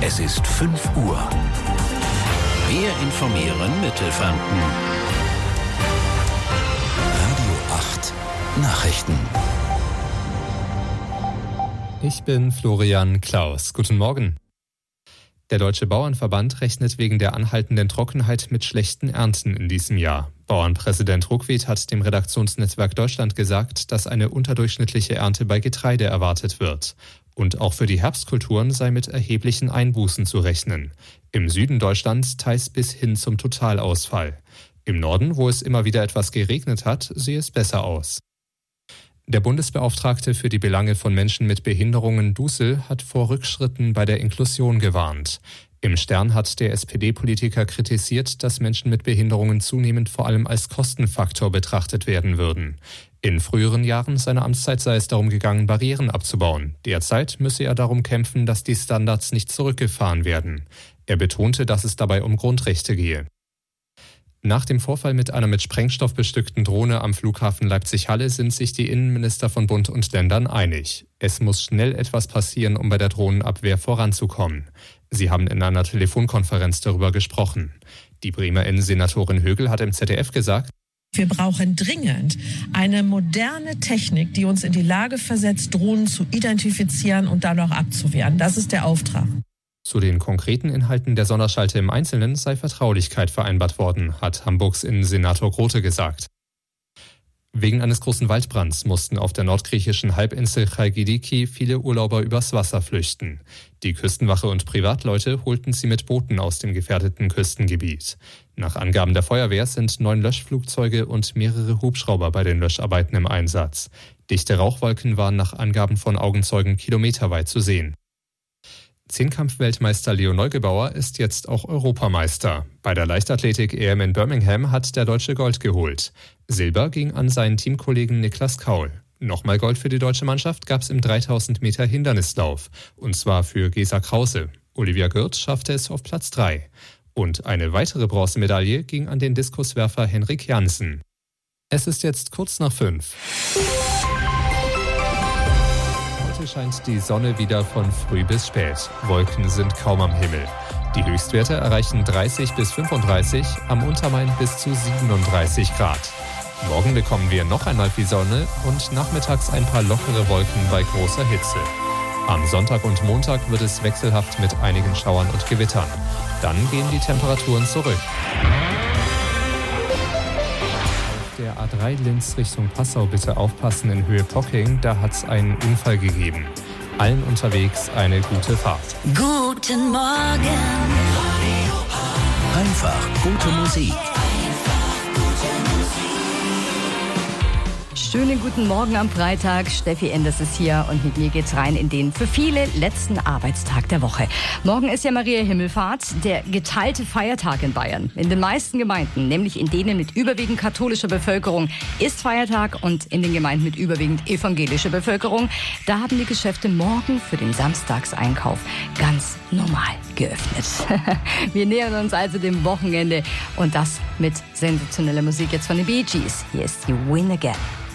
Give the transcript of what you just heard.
Es ist 5 Uhr. Wir informieren Mittelfranken. Radio 8 Nachrichten. Ich bin Florian Klaus. Guten Morgen. Der Deutsche Bauernverband rechnet wegen der anhaltenden Trockenheit mit schlechten Ernten in diesem Jahr. Bauernpräsident Ruckwied hat dem Redaktionsnetzwerk Deutschland gesagt, dass eine unterdurchschnittliche Ernte bei Getreide erwartet wird. Und auch für die Herbstkulturen sei mit erheblichen Einbußen zu rechnen. Im Süden Deutschlands teils bis hin zum Totalausfall. Im Norden, wo es immer wieder etwas geregnet hat, sehe es besser aus. Der Bundesbeauftragte für die Belange von Menschen mit Behinderungen Dussel hat vor Rückschritten bei der Inklusion gewarnt. Im Stern hat der SPD-Politiker kritisiert, dass Menschen mit Behinderungen zunehmend vor allem als Kostenfaktor betrachtet werden würden. In früheren Jahren seiner Amtszeit sei es darum gegangen, Barrieren abzubauen. Derzeit müsse er darum kämpfen, dass die Standards nicht zurückgefahren werden. Er betonte, dass es dabei um Grundrechte gehe. Nach dem Vorfall mit einer mit Sprengstoff bestückten Drohne am Flughafen Leipzig-Halle sind sich die Innenminister von Bund und Ländern einig. Es muss schnell etwas passieren, um bei der Drohnenabwehr voranzukommen. Sie haben in einer Telefonkonferenz darüber gesprochen. Die Bremer Innensenatorin Högel hat im ZDF gesagt: Wir brauchen dringend eine moderne Technik, die uns in die Lage versetzt, Drohnen zu identifizieren und dann auch abzuwehren. Das ist der Auftrag. Zu den konkreten Inhalten der Sonderschalte im Einzelnen sei Vertraulichkeit vereinbart worden, hat Hamburgs Innensenator Grote gesagt. Wegen eines großen Waldbrands mussten auf der nordgriechischen Halbinsel Chalkidiki viele Urlauber übers Wasser flüchten. Die Küstenwache und Privatleute holten sie mit Booten aus dem gefährdeten Küstengebiet. Nach Angaben der Feuerwehr sind 9 Löschflugzeuge und mehrere Hubschrauber bei den Löscharbeiten im Einsatz. Dichte Rauchwolken waren nach Angaben von Augenzeugen kilometerweit zu sehen. Zehnkampf-Weltmeister Leo Neugebauer ist jetzt auch Europameister. Bei der Leichtathletik-EM in Birmingham hat der Deutsche Gold geholt. Silber ging an seinen Teamkollegen Niklas Kaul. Nochmal Gold für die deutsche Mannschaft gab es im 3000 Meter Hindernislauf. Und zwar für Gesa Krause. Olivia Gürt schaffte es auf Platz 3. Und eine weitere Bronzemedaille ging an den Diskuswerfer Henrik Jansen. Es ist jetzt kurz nach 5. Heute scheint die Sonne wieder von früh bis spät. Wolken sind kaum am Himmel. Die Höchstwerte erreichen 30 bis 35, am Untermain bis zu 37 Grad. Morgen bekommen wir noch einmal viel Sonne und nachmittags ein paar lockere Wolken bei großer Hitze. Am Sonntag und Montag wird es wechselhaft mit einigen Schauern und Gewittern. Dann gehen die Temperaturen zurück. Der A3 Linz Richtung Passau bitte aufpassen in Höhe Pocking, da hat es einen Unfall gegeben. Allen unterwegs eine gute Fahrt. Guten Morgen. Einfach gute Musik. Schönen guten Morgen am Freitag. Steffi Enders ist hier und mit mir geht's rein in den für viele letzten Arbeitstag der Woche. Morgen ist ja Maria Himmelfahrt, der geteilte Feiertag in Bayern. In den meisten Gemeinden, nämlich in denen mit überwiegend katholischer Bevölkerung, ist Feiertag und in den Gemeinden mit überwiegend evangelischer Bevölkerung, da haben die Geschäfte morgen für den Samstagseinkauf ganz normal geöffnet. Wir nähern uns also dem Wochenende und das mit sensationeller Musik jetzt von den Bee Gees. Hier ist You Win Again.